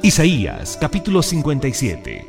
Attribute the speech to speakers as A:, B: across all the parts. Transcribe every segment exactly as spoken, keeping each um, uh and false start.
A: Isaías capítulo cincuenta y siete.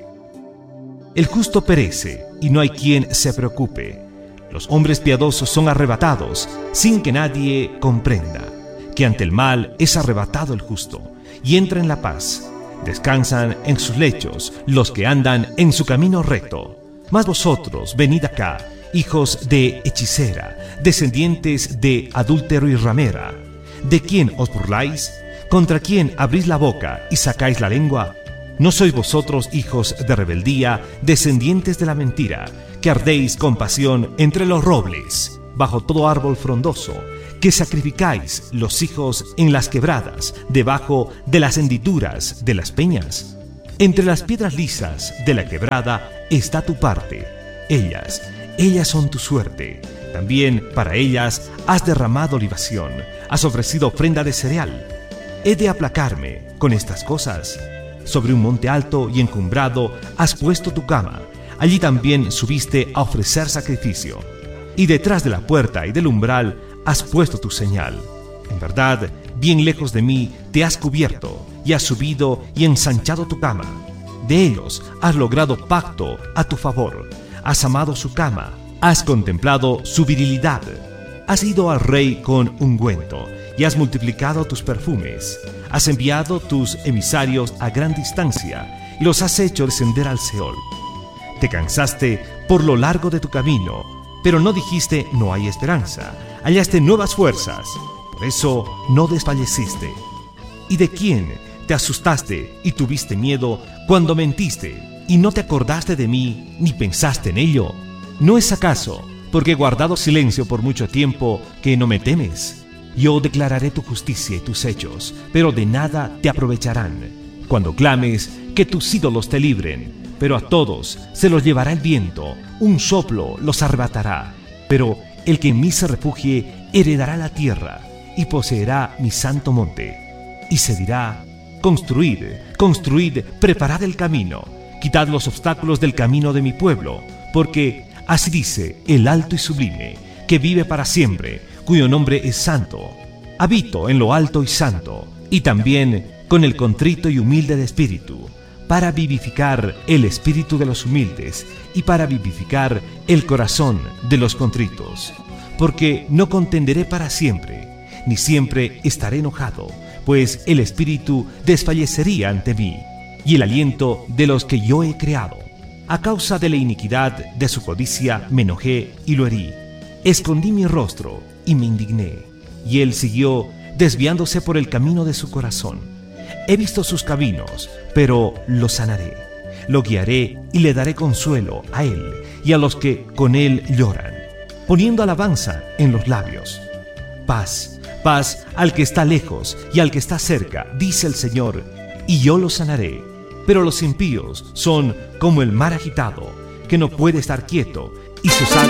A: El justo perece y no hay quien se preocupe. Los hombres piadosos son arrebatados sin que nadie comprenda que ante el mal es arrebatado el justo y entra en la paz. Descansan en sus lechos los que andan en su camino recto. Mas vosotros venid acá, hijos de hechicera, descendientes de adúltero y ramera. ¿De quién os burláis? ¿Contra quién abrís la boca y sacáis la lengua? ¿No sois vosotros hijos de rebeldía, descendientes de la mentira, que ardéis con pasión entre los robles, bajo todo árbol frondoso, que sacrificáis los hijos en las quebradas, debajo de las hendiduras de las peñas? Entre las piedras lisas de la quebrada está tu parte. Ellas, ellas son tu suerte. También para ellas has derramado libación, has ofrecido ofrenda de cereal. ¿He de aplacarme con estas cosas? Sobre un monte alto y encumbrado has puesto tu cama. Allí también subiste a ofrecer sacrificio. Y detrás de la puerta y del umbral has puesto tu señal. En verdad, bien lejos de mí te has cubierto y has subido y ensanchado tu cama. De ellos has logrado pacto a tu favor. Has amado su cama, has contemplado su virilidad. Has ido al rey con ungüento y has multiplicado tus perfumes. Has enviado tus emisarios a gran distancia y los has hecho descender al Seol. Te cansaste por lo largo de tu camino, pero no dijiste no hay esperanza. Hallaste nuevas fuerzas, por eso no desfalleciste. ¿Y de quién te asustaste y tuviste miedo cuando mentiste y no te acordaste de mí ni pensaste en ello? ¿No es acaso porque he guardado silencio por mucho tiempo que no me temes? Yo declararé tu justicia y tus hechos, pero de nada te aprovecharán. Cuando clames, que tus ídolos te libren, pero a todos se los llevará el viento, un soplo los arrebatará. Pero el que en mí se refugie heredará la tierra y poseerá mi santo monte. Y se dirá: construid, construid, preparad el camino, quitad los obstáculos del camino de mi pueblo, porque así dice el alto y sublime, que vive para siempre, cuyo nombre es santo. Habito en lo alto y santo, y también con el contrito y humilde de espíritu, para vivificar el espíritu de los humildes y para vivificar el corazón de los contritos. Porque no contenderé para siempre, ni siempre estaré enojado, pues el espíritu desfallecería ante mí, y el aliento de los que yo he creado. A causa de la iniquidad de su codicia me enojé y lo herí. Escondí mi rostro y me indigné, y él siguió desviándose por el camino de su corazón. He visto sus caminos, pero lo sanaré. Lo guiaré y le daré consuelo a él y a los que con él lloran, poniendo alabanza en los labios. Paz, paz al que está lejos y al que está cerca, dice el Señor, y yo lo sanaré. Pero los impíos son como el mar agitado, que no puede estar quieto, y sus aguas